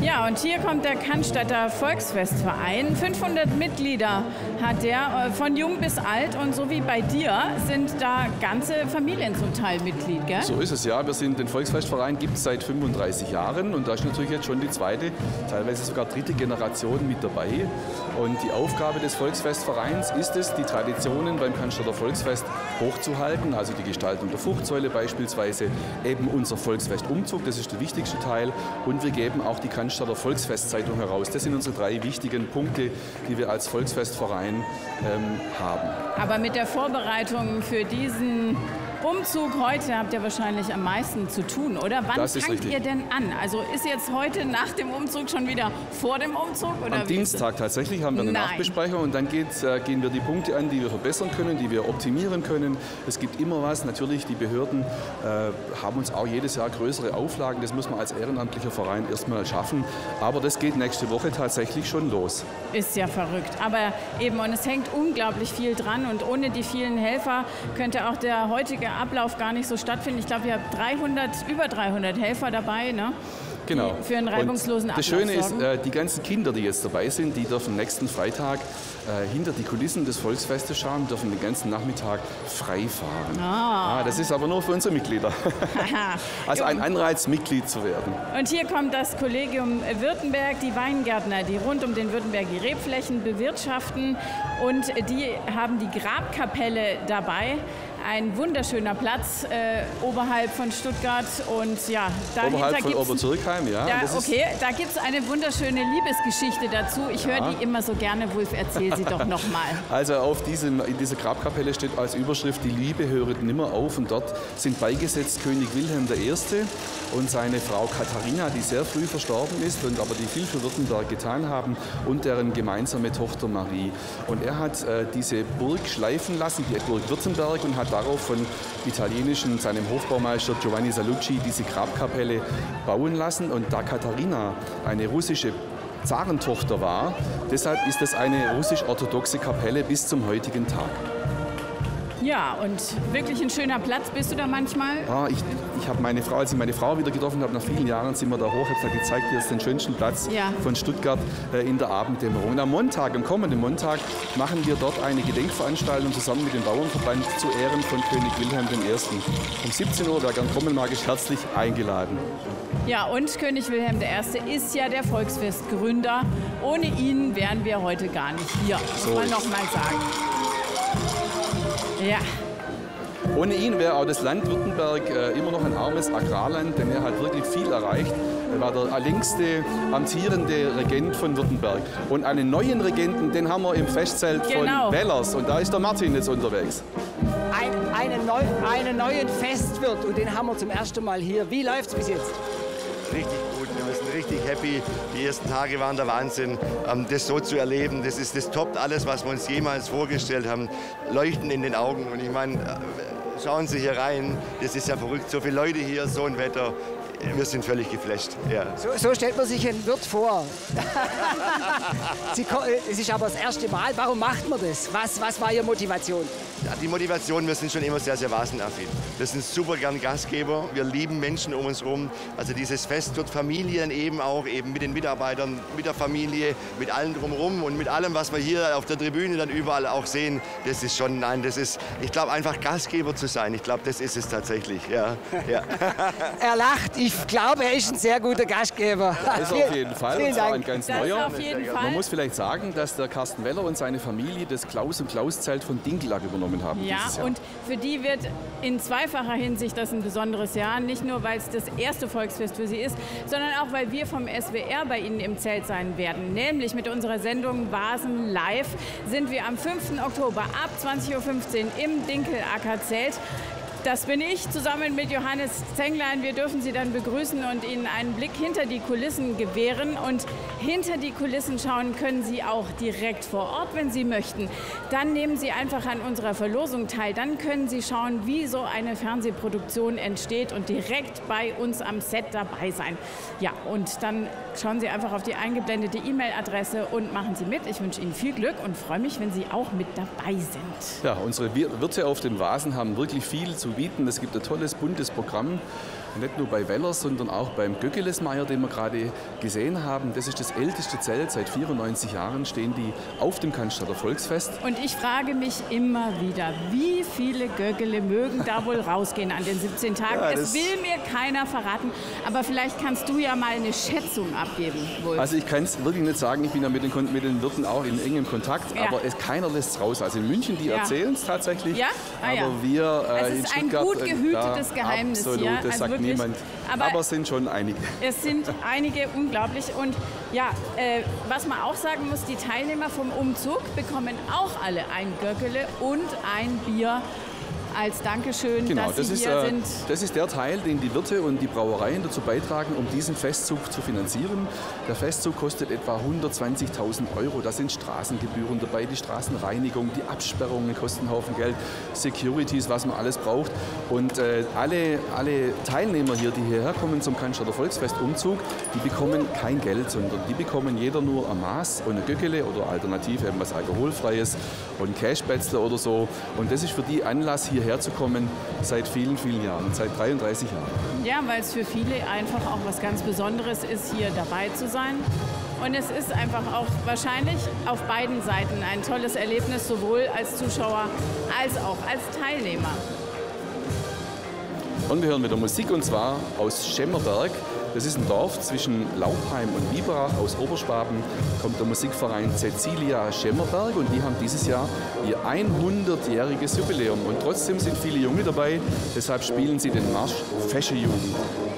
Ja, und hier kommt der Cannstatter Volksfestverein. 500 Mitglieder hat der, von jung bis alt. Und so wie bei dir sind da ganze Familien zum Teil Mitglied, gell? So ist es, ja. Den Volksfestverein gibt es seit 35 Jahren. Und da ist natürlich jetzt schon die zweite, teilweise sogar dritte Generation mit dabei. Und die Aufgabe des Volksfestvereins ist es, die Traditionen beim Cannstatter Volksfest hochzuhalten. Also die Gestaltung der Fruchtsäule beispielsweise, eben unser Volksfestumzug, das ist der wichtigste Teil. Und wir geben auch die Cannstatter Volksfestzeitung heraus. Das sind unsere 3 wichtigen Punkte, die wir als Volksfestverein haben. Aber mit der Vorbereitung für diesen Umzug heute habt ihr wahrscheinlich am meisten zu tun, oder? Wann fangt ihr denn an? Also ist jetzt heute nach dem Umzug schon wieder vor dem Umzug? Oder am Dienstag tatsächlich haben wir eine Nachbesprechung und dann gehen wir die Punkte an, die wir verbessern können, die wir optimieren können. Es gibt immer was. Natürlich, die Behörden haben uns auch jedes Jahr größere Auflagen. Das muss man als ehrenamtlicher Verein erstmal schaffen. Aber das geht nächste Woche tatsächlich schon los. Ist ja verrückt. Aber eben, und es hängt unglaublich viel dran. Und ohne die vielen Helfer könnte auch der heutige Ablauf gar nicht so stattfinden. Ich glaube, ihr habt über 300 Helfer dabei, ne? Genau. Die für einen reibungslosen Ablauf sorgen. Das Schöne ist, die ganzen Kinder, die jetzt dabei sind, die dürfen nächsten Freitag hinter die Kulissen des Volksfestes schauen, dürfen den ganzen Nachmittag frei fahren. Das ist aber nur für unsere Mitglieder. Also ein Anreiz, Mitglied zu werden. Und hier kommt das Kollegium Württemberg, die Weingärtner, die rund um den Württemberg die Rebflächen bewirtschaften. Und die haben die Grabkapelle dabei. Ein wunderschöner Platz oberhalb von Stuttgart und ja, oberhalb von Oberzirkheim, ja. Da gibt es eine wunderschöne Liebesgeschichte dazu. Ich höre die immer so gerne. Wulf, erzähl sie doch nochmal. Also in dieser Grabkapelle steht als Überschrift: Die Liebe höret nimmer auf. Und dort sind beigesetzt König Wilhelm I. und seine Frau Katharina, die sehr früh verstorben ist und aber die viel für Württemberg getan haben, und deren gemeinsame Tochter Marie. Und er hat diese Burg schleifen lassen, die Burg Württemberg, und hat darauf von seinem Hofbaumeister Giovanni Salucci diese Grabkapelle bauen lassen. Und da Katharina eine russische Zarentochter war, deshalb ist es eine russisch-orthodoxe Kapelle bis zum heutigen Tag. Ja, und wirklich ein schöner Platz. Bist du da manchmal? Ja, ich habe als ich meine Frau wieder getroffen habe, nach vielen Jahren sind wir da hoch. Ich habe gesagt, ich zeige dir jetzt den schönsten Platz von Stuttgart in der Abenddämmerung. Und am kommenden Montag, machen wir dort eine Gedenkveranstaltung zusammen mit dem Bauernverband zu Ehren von König Wilhelm I. Um 17 Uhr, wer gern kommen mag, ist herzlich eingeladen. Ja, und König Wilhelm I. ist ja der Volksfestgründer. Ohne ihn wären wir heute gar nicht hier, muss man noch mal sagen. Ja. Ohne ihn wäre auch das Land Württemberg immer noch ein armes Agrarland, denn er hat wirklich viel erreicht. Er war der längste amtierende Regent von Württemberg. Und einen neuen Regenten, den haben wir im Festzelt von Wellers. Und da ist der Martin jetzt unterwegs. Einen neuen Festwirt, und den haben wir zum ersten Mal hier. Wie läuft es bis jetzt? Richtig gut, wir sind richtig happy. Die ersten Tage waren der Wahnsinn. Das so zu erleben, das toppt alles, was wir uns jemals vorgestellt haben. Leuchten in den Augen. Und ich meine, schauen Sie hier rein, das ist ja verrückt. So viele Leute hier, so ein Wetter. Wir sind völlig geflasht. Ja. So stellt man sich einen Wirt vor. Es ist aber das erste Mal. Warum macht man das? Was war Ihre Motivation? Ja, die Motivation, wir sind schon immer sehr, sehr vasenaffin. Wir sind super gern Gastgeber. Wir lieben Menschen um uns herum. Also dieses Fest wird Familien eben mit den Mitarbeitern, mit der Familie, mit allen drumherum und mit allem, was wir hier auf der Tribüne dann überall auch sehen. Das ist schon, ich glaube, einfach Gastgeber zu sein. Ich glaube, das ist es tatsächlich. Ja. Er lacht. Ich glaube, er ist ein sehr guter Gastgeber. Das ist auf jeden Fall. Vielen Dank. Ein ganz neuer. Man muss vielleicht sagen, dass der Carsten Weller und seine Familie das Klaus- und Klaus-Zelt von Dinkelach übernommen haben. Ja, und für die wird in zweifacher Hinsicht das ein besonderes Jahr. Nicht nur, weil es das erste Volksfest für sie ist, sondern auch, weil wir vom SWR bei ihnen im Zelt sein werden. Nämlich mit unserer Sendung Vasen Live sind wir am 5. Oktober ab 20.15 Uhr im Dinkelacker-Zelt. Das bin ich zusammen mit Johannes Zenglein. Wir dürfen Sie dann begrüßen und Ihnen einen Blick hinter die Kulissen gewähren. Und hinter die Kulissen schauen können Sie auch direkt vor Ort, wenn Sie möchten. Dann nehmen Sie einfach an unserer Verlosung teil. Dann können Sie schauen, wie so eine Fernsehproduktion entsteht und direkt bei uns am Set dabei sein. Ja, und dann schauen Sie einfach auf die eingeblendete E-Mail-Adresse und machen Sie mit. Ich wünsche Ihnen viel Glück und freue mich, wenn Sie auch mit dabei sind. Ja, unsere Wirte auf den Vasen haben wirklich viel zu bieten. Es gibt ein tolles, buntes Programm. Nicht nur bei Weller, sondern auch beim Göckelesmeier, den wir gerade gesehen haben. Das ist das älteste Zelt. Seit 94 Jahren stehen die auf dem Cannstatter Volksfest. Und ich frage mich immer wieder, wie viele Göckele mögen da wohl rausgehen an den 17 Tagen? Ja, es will mir keiner verraten, aber vielleicht kannst du ja mal eine Schätzung abgeben, Wulf. Also ich kann es wirklich nicht sagen, ich bin ja mit den Wirten auch in engem Kontakt, Ja. aber keiner lässt es raus. Also in München, die Ja. erzählen es tatsächlich, Ja? Ah, ja. aber wir Es in ist ein Stuttgart, gut gehütetes Geheimnis absolut, hier. das Also sagt wirklich. niemand, Aber aber es sind schon einige. es sind einige, unglaublich. Und ja, was man auch sagen muss, die Teilnehmer vom Umzug bekommen auch alle ein Göckele und ein Bier als Dankeschön, Genau, dass sie das hier sind. das ist der Teil, den die Wirte und die Brauereien dazu beitragen, um diesen Festzug zu finanzieren. Der Festzug kostet etwa 120.000 €. Da sind Straßengebühren dabei, die Straßenreinigung, die Absperrungen kosten einen Haufen Geld, Securities, was man alles braucht. Und alle Teilnehmer hier, die hierher kommen zum Cannstatter Volksfest Umzug, die bekommen kein Geld, sondern die bekommen jeder nur ein Maß und eine Göckele oder alternativ eben was Alkoholfreies und ein Cashbätzle oder so. Und das ist für die Anlass, hierher zu kommen seit vielen, vielen Jahren, seit 33 Jahren. Ja, weil es für viele einfach auch was ganz Besonderes ist, hier dabei zu sein. Und es ist einfach auch wahrscheinlich auf beiden Seiten ein tolles Erlebnis, sowohl als Zuschauer als auch als Teilnehmer. Und wir hören wieder Musik, und zwar aus Schemmerberg. Das ist ein Dorf zwischen Laubheim und Biberach aus Oberschwaben. Kommt der Musikverein Cäcilia Schemmerberg und die haben dieses Jahr ihr 100-jähriges Jubiläum. Und trotzdem sind viele Junge dabei, deshalb spielen sie den Marsch Fesche Jugend.